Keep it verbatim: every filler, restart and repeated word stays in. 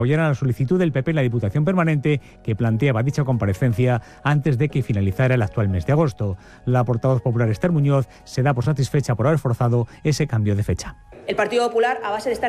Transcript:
apoyaran la solicitud del P P en la Diputación Permanente que planteaba dicha comparecencia antes de que finalizara el actual mes de agosto. La portavoz popular Esther Muñoz se da por satisfecha por haber forzado ese cambio de fecha. El Partido Popular, a base de estar